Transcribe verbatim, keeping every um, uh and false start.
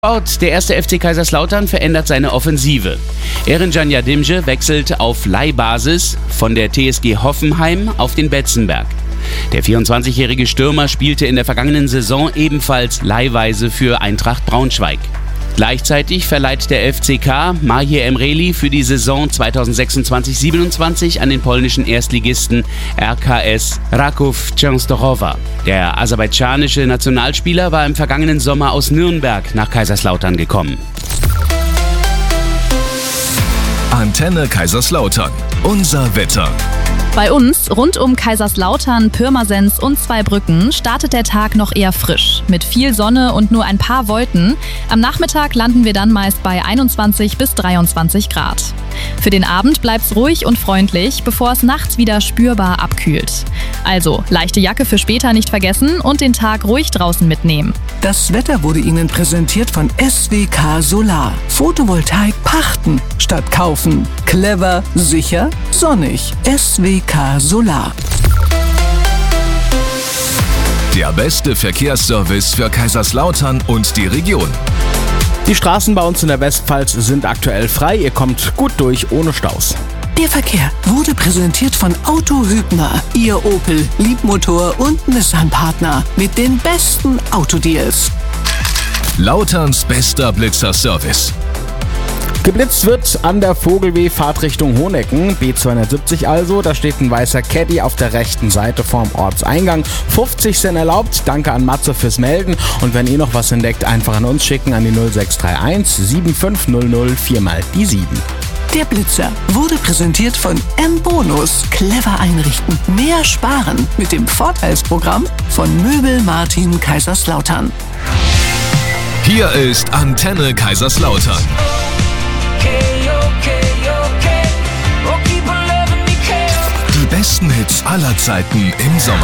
Sport. Der erste F C Kaiserslautern verändert seine Offensive. Erencan Yardımcı wechselt auf Leihbasis von der T S G Hoffenheim auf den Betzenberg. Der vierundzwanzigjährige Stürmer spielte in der vergangenen Saison ebenfalls leihweise für Eintracht Braunschweig. Gleichzeitig verleiht der F C K Mahir Emreli für die Saison zweitausendsechsundzwanzig siebenundzwanzig an den polnischen Erstligisten R K S Raków Częstochowa. Der aserbaidschanische Nationalspieler war im vergangenen Sommer aus Nürnberg nach Kaiserslautern gekommen. Antenne Kaiserslautern. Unser Wetter. Bei uns, rund um Kaiserslautern, Pirmasens und Zweibrücken, startet der Tag noch eher frisch, mit viel Sonne und nur ein paar Wolken. Am Nachmittag landen wir dann meist bei einundzwanzig bis dreiundzwanzig Grad. Für den Abend bleibt's ruhig und freundlich, bevor es nachts wieder spürbar abkühlt. Also, leichte Jacke für später nicht vergessen und den Tag ruhig draußen mitnehmen. Das Wetter wurde Ihnen präsentiert von S W K Solar. Photovoltaik pachten statt kaufen. Clever, sicher, sonnig. S W K Solar. Der beste Verkehrsservice für Kaiserslautern und die Region. Die Straßen bei uns in der Westpfalz sind aktuell frei. Ihr kommt gut durch, ohne Staus. Der Verkehr wurde präsentiert von Auto Hübner, Ihr Opel, Liebmotor und Nissan-Partner mit den besten Autodeals. Lauterns bester Blitzer-Service. Geblitzt wird an der Vogelweh Fahrtrichtung Honecken, B zweihundertsiebzig also. Da steht ein weißer Caddy auf der rechten Seite vorm Ortseingang. fünfzig sind erlaubt. Danke an Matze fürs Melden. Und wenn ihr noch was entdeckt, einfach an uns schicken an die null sechs drei eins sieben fünf null null vier mal die sieben. Der Blitzer wurde präsentiert von M-Bonus. Clever einrichten, mehr sparen mit dem Vorteilsprogramm von Möbel Martin Kaiserslautern. Hier ist Antenne Kaiserslautern. Die besten Hits aller Zeiten im Sommer.